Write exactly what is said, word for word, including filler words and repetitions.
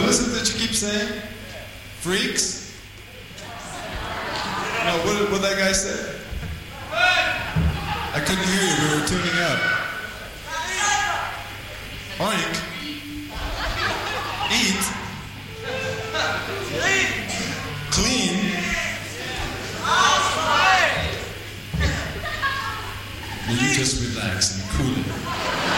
What is it that you keep saying? Freaks? No, what did what that guy say? I couldn't hear you. We were tuning up. Oink. Eat. Clean. Will you just relax and cool it?